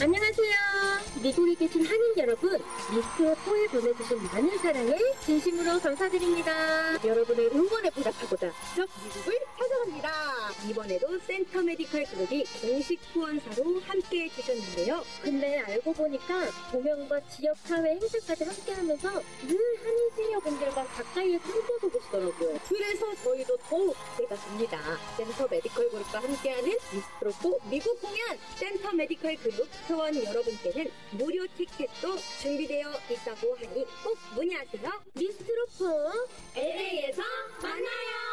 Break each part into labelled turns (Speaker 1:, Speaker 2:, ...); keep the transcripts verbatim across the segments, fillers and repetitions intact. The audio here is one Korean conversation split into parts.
Speaker 1: 안녕하세요. 미국에 계신 한인 여러분, 미스트포에 보내주신 많은 사랑에 진심으로 감사드립니다. 여러분의 응원에 보답하고자 적 미국을 찾아갑니다. 이번에도 센터 메디컬 그룹이 공식 후원사로 함께해 주셨는데요. 근데 알고 보니까 공연과 지역사회 행사까지 함께하면서 늘 한인 시니어분들과 가까이에서 함께하고 계시더라고요. 그래서 저희도 더욱 기대가 됩니다. 센터 메디컬 그룹과 함께하는 미스트로포 미국 공연, 센터 메디컬 그룹 회원 여러분께는 무료 티켓도 준비되어 있다고 하니 꼭 문의하세요. 미스트로포 엘에이에서 만나요.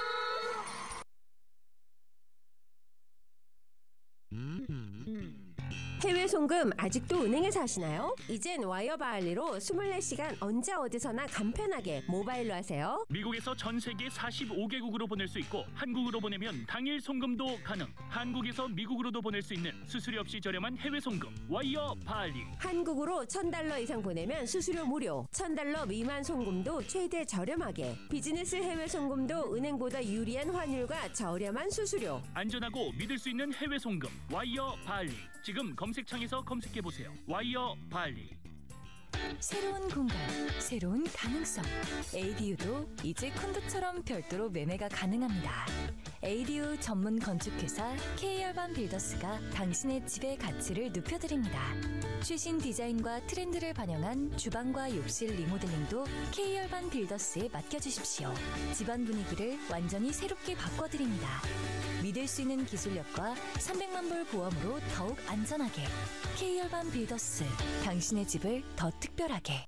Speaker 2: 해외 송금 아직도 은행에서 하시나요? 이젠 와이어바할리로 이십사 시간 언제 어디서나 간편하게 모바일로 하세요.
Speaker 3: 미국에서 전 세계 사십오 개국으로 보낼 수 있고 한국으로 보내면 당일 송금도 가능. 한국에서 미국으로도 보낼 수 있는 수수료 없이 저렴한 해외 송금 와이어바할리.
Speaker 2: 한국으로 천 달러 이상 보내면 수수료 무료, 천 달러 미만 송금도 최대 저렴하게, 비즈니스 해외 송금도 은행보다 유리한 환율과 저렴한 수수료.
Speaker 3: 안전하고 믿을 수 있는 해외 송금 와이어바할리. 지금 검색창에서 검색해보세요. 와이어바할리.
Speaker 4: 새로운 공간, 새로운 가능성. 에이디유도 이제 콘도처럼 별도로 매매가 가능합니다. 에이디유 전문 건축회사 K열반 빌더스가 당신의 집의 가치를 높여드립니다. 최신 디자인과 트렌드를 반영한 주방과 욕실 리모델링도 K열반 빌더스에 맡겨주십시오. 집안 분위기를 완전히 새롭게 바꿔드립니다. 믿을 수 있는 기술력과 삼백만 불 보험으로 더욱 안전하게. K열반 빌더스, 당신의 집을 더 특별하게.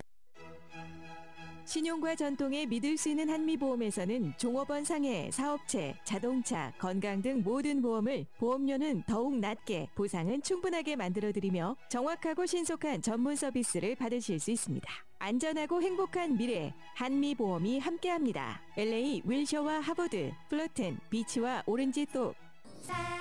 Speaker 5: 신용과 전통에 믿을 수 있는 한미보험에서는 종업원 상해, 사업체, 자동차, 건강 등 모든 보험을 보험료는 더욱 낮게, 보상은 충분하게 만들어드리며 정확하고 신속한 전문 서비스를 받으실 수 있습니다. 안전하고 행복한 미래, 한미보험이 함께합니다. 엘에이 윌셔와 하버드, 플러튼, 비치와 오렌지 또